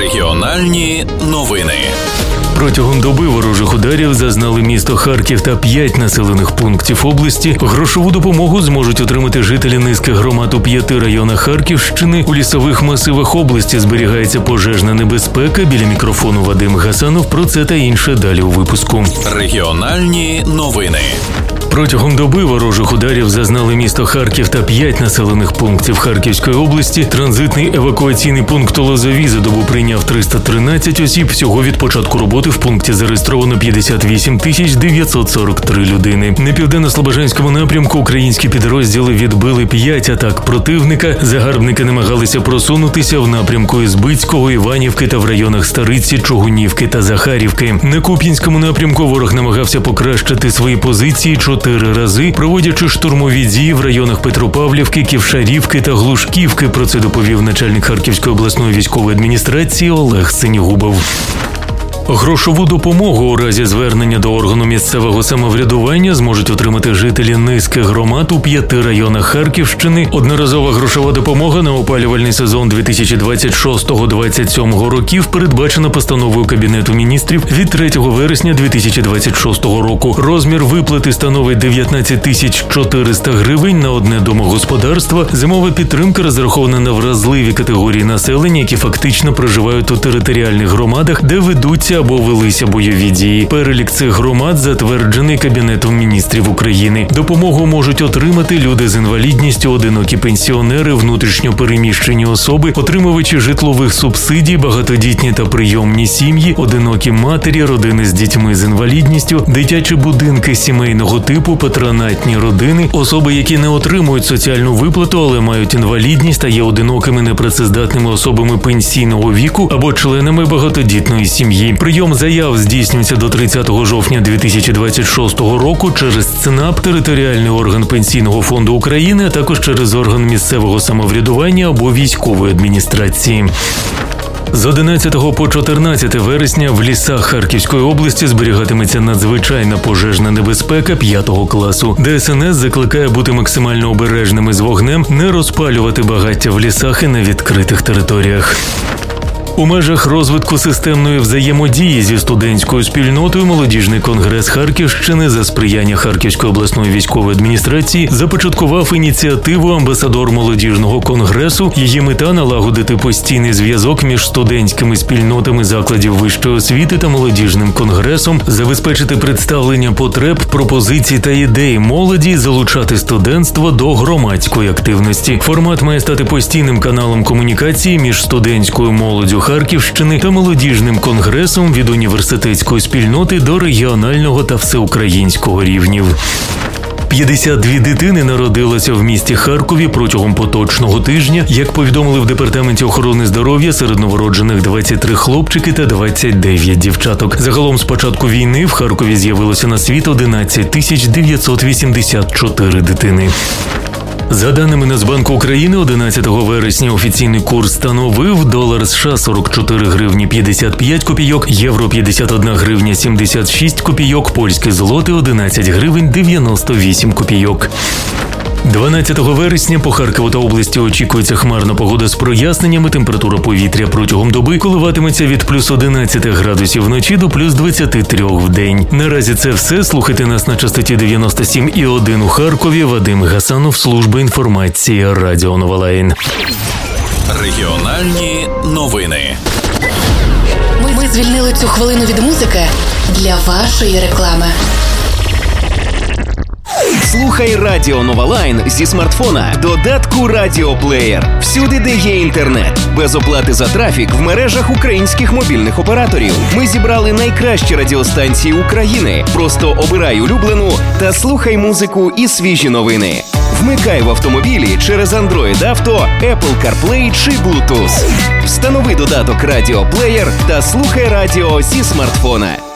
Регіональні новини. Протягом доби ворожих ударів зазнали місто Харків та 5 населених пунктів області. Грошову допомогу зможуть отримати жителі низки громад у 5 районах Харківщини. У лісових масивах області зберігається пожежна небезпека. Біля мікрофону Вадим Гасанов. Про це та інше далі у випуску. Регіональні новини. Протягом доби ворожих ударів зазнали місто Харків та 5 населених пунктів Харківської області. Транзитний евакуаційний пункт Лозові за добу прийняв 313 осіб. Всього від початку роботи в пункті зареєстровано 58 943 людини. На південно-слобожанському напрямку українські підрозділи відбили 5 атак противника. Загарбники намагалися просунутися в напрямку Ізбицького, Іванівки та в районах Стариці, Чугунівки та Захарівки. На Куп'янському напрямку ворог намагався покращити свої позиції 4 рази, проводячи штурмові дії в районах Петропавлівки, Ківшарівки та Глушківки. Про це доповів начальник Харківської обласної військової адміністрації Олег Синігубов. Грошову допомогу у разі звернення до органу місцевого самоврядування зможуть отримати жителі низки громад у 5 районах Харківщини. Одноразова грошова допомога на опалювальний сезон 2026-2027 років передбачена постановою Кабінету міністрів від 3 вересня 2026 року. Розмір виплати становить 19 400 гривень на одне домогосподарство. Зимова підтримка розрахована на вразливі категорії населення, які фактично проживають у територіальних громадах, де ведуться або велися бойові дії. Перелік цих громад затверджений Кабінетом міністрів України. Допомогу можуть отримати люди з інвалідністю, одинокі пенсіонери, внутрішньо переміщені особи, отримувачі житлових субсидій, багатодітні та прийомні сім'ї, одинокі матері, родини з дітьми з інвалідністю, дитячі будинки сімейного типу, патронатні родини, особи, які не отримують соціальну виплату, але мають інвалідність та є одинокими непрацездатними особами пенсійного віку або членами багатодітної сім'ї. Прийом заяв здійснюється до 30 жовтня 2026 року через ЦНАП, територіальний орган Пенсійного фонду України, а також через орган місцевого самоврядування або військової адміністрації. З 11 по 14 вересня в лісах Харківської області зберігатиметься надзвичайна пожежна небезпека 5 класу. ДСНС закликає бути максимально обережними з вогнем, не розпалювати багаття в лісах і на відкритих територіях. У межах розвитку системної взаємодії зі студентською спільнотою молодіжний конгрес Харківщини за сприяння Харківської обласної військової адміністрації започаткував ініціативу «Амбасадор молодіжного конгресу». Її мета – налагодити постійний зв'язок між студентськими спільнотами закладів вищої освіти та молодіжним конгресом, забезпечити представлення потреб, пропозицій та ідей молоді, залучати студентство до громадської активності. Формат має стати постійним каналом комунікації між студентською молоддю Харківщини та молодіжним конгресом від університетської спільноти до регіонального та всеукраїнського рівнів. 52 дитини народилося в місті Харкові протягом поточного тижня. Як повідомили в Департаменті охорони здоров'я, серед новороджених 23 хлопчики та 29 дівчаток. Загалом з початку війни в Харкові з'явилося на світ 11 984 дитини. За даними Нацбанку України, 11 вересня офіційний курс становив долар США 44 гривні 55 копійок, євро 51 гривня 76 копійок, польські злоти 11 гривень 98 копійок. 12 вересня по Харкову та області очікується хмарна погода з проясненнями. Температура повітря протягом доби коливатиметься від плюс 11 градусів вночі до плюс 23 в день. Наразі це все. Слухайте нас на частоті 97,1 у Харкові. Вадим Гасанов, служба інформації, Радіо Нова Лайн. Регіональні новини. Ми звільнили цю хвилину від музики для вашої реклами. Слухай Радіо Нова Лайн зі смартфона, додатку Радіоплеєр. Всюди, де є інтернет. Без оплати за трафік в мережах українських мобільних операторів. Ми зібрали найкращі радіостанції України. Просто обирай улюблену та слухай музику і свіжі новини. Вмикай в автомобілі через Android Auto, Apple CarPlay чи Bluetooth. Встанови додаток Радіоплеєр та слухай радіо зі смартфона.